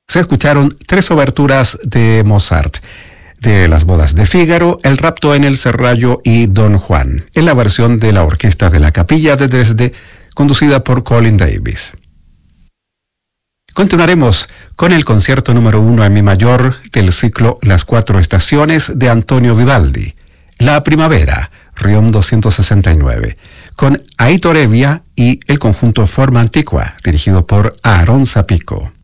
Se escucharon 3 oberturas de Mozart, de Las bodas de Fígaro, El rapto en el Serrallo y Don Juan, en la versión de la Orquesta de la Capilla de Dresde, conducida por Colin Davis. Continuaremos con el concierto número 1 en mi mayor del ciclo Las 4 estaciones de Antonio Vivaldi, La Primavera, Riom 269, con Aitor Evia y el conjunto Forma Antigua, dirigido por Aarón Zapico.